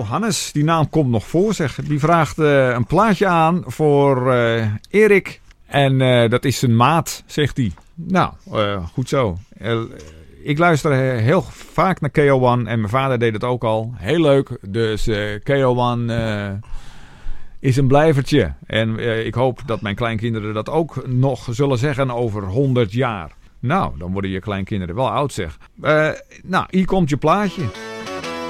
Hannes, die naam komt nog voor, zeg. Die vraagt een plaatje aan voor Erik. En dat is zijn maat, zegt hij. Nou, goed zo. Ik luister heel vaak naar KO1 en mijn vader deed het ook al. Heel leuk. Dus KO1 is een blijvertje. En ik hoop dat mijn kleinkinderen dat ook nog zullen zeggen over 100 jaar. Nou, dan worden je kleinkinderen wel oud, zeg. Nou, hier komt je plaatje.